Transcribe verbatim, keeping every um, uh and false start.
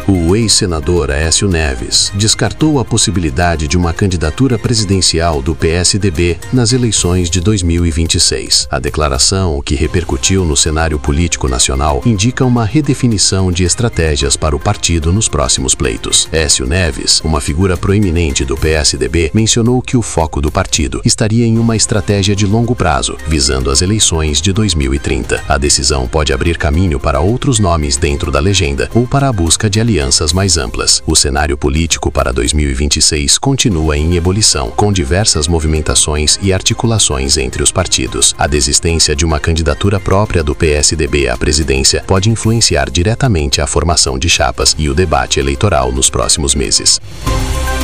O ex-senador Aécio Neves descartou a possibilidade de uma candidatura presidencial do P S D B nas eleições de dois mil e vinte e seis. A declaração, que repercutiu no cenário político nacional, indica uma redefinição de estratégias para o partido nos próximos pleitos. Aécio Neves, uma figura proeminente do P S D B, mencionou que o foco do partido estaria em uma estratégia de longo prazo, visando as eleições de dois mil e trinta. A decisão pode abrir caminho para outros nomes dentro da legenda ou para a busca de alianças mais amplas. O cenário político para dois mil e vinte e seis continua em ebulição, com diversas movimentações e articulações entre os partidos. A desistência de uma candidatura própria do P S D B à presidência pode influenciar diretamente a formação de chapas e o debate eleitoral nos próximos meses.